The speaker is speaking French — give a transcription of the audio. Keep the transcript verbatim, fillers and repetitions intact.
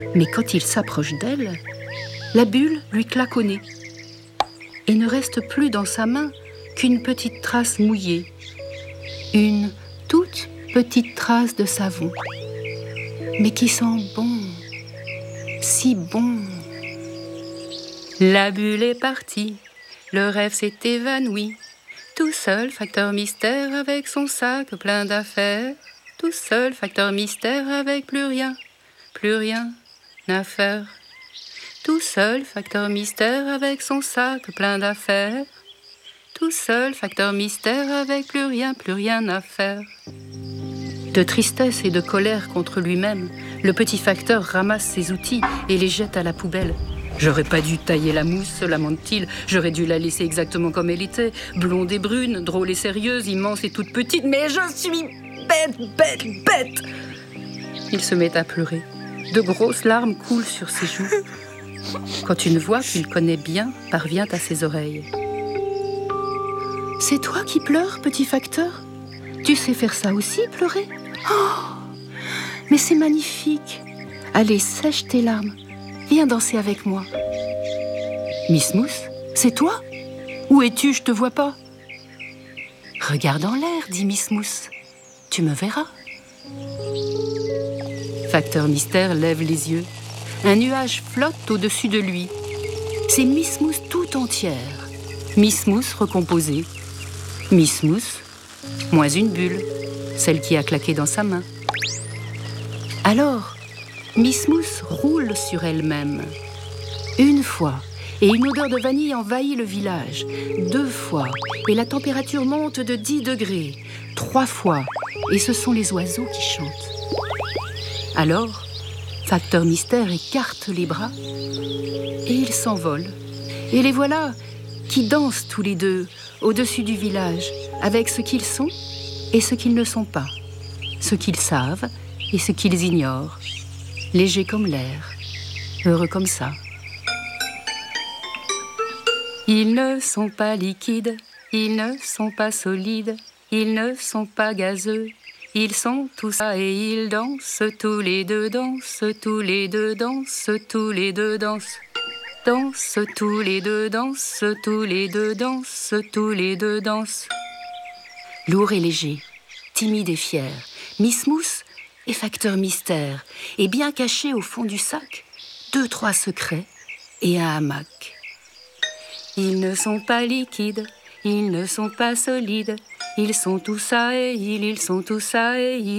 Mais quand il s'approche d'elle, la bulle lui claque au nez et ne reste plus dans sa main qu'une petite trace mouillée, une toute petite trace de savon, mais qui sent bon, si bon. La bulle est partie, le rêve s'est évanoui. Tout seul, facteur mystère avec son sac plein d'affaires. Tout seul, facteur mystère avec plus rien, plus rien à faire. Tout seul, facteur mystère avec son sac plein d'affaires. Tout seul, facteur mystère avec plus rien, plus rien à faire. De tristesse et de colère contre lui-même, le petit facteur ramasse ses outils et les jette à la poubelle. J'aurais pas dû tailler la mousse, se lamente-t-il. J'aurais dû la laisser exactement comme elle était, blonde et brune, drôle et sérieuse, immense et toute petite. Mais je suis bête, bête, bête. Il se met à pleurer. De grosses larmes coulent sur ses joues. Quand une voix qu'il connaît bien parvient à ses oreilles. C'est toi qui pleures, petit facteur? Tu sais faire ça aussi, pleurer? Oh, mais c'est magnifique. Allez, sèche tes larmes. Viens danser avec moi. Miss Mousse, c'est toi? Où es-tu? Je te vois pas. Regarde en l'air, dit Miss Mousse. Tu me verras. Facteur Mystère lève les yeux. Un nuage flotte au-dessus de lui. C'est Miss Mousse tout entière. Miss Mousse recomposée. Miss Mousse, moins une bulle, celle qui a claqué dans sa main. Alors, Miss Mousse roule sur elle-même. Une fois, et une odeur de vanille envahit le village. Deux fois, et la température monte de dix degrés. Trois fois, et ce sont les oiseaux qui chantent. Alors, Facteur Mystère écarte les bras, et ils s'envolent. Et les voilà qui dansent tous les deux au-dessus du village, avec ce qu'ils sont et ce qu'ils ne sont pas, ce qu'ils savent et ce qu'ils ignorent. Légers comme l'air, heureux comme ça. Ils ne sont pas liquides, ils ne sont pas solides, ils ne sont pas gazeux, ils sont tout ça et ils dansent, tous les deux dansent, tous les deux dansent, tous les deux dansent. Dansent, tous les deux dansent, tous les deux dansent, tous les deux dansent. Lourd et léger, timide et fier, Miss Mousse et Facteur Mystère, et bien caché au fond du sac, deux, trois secrets et un hamac. Ils ne sont pas liquides, ils ne sont pas solides, ils sont tout ça et ils, ils sont tout ça et ils.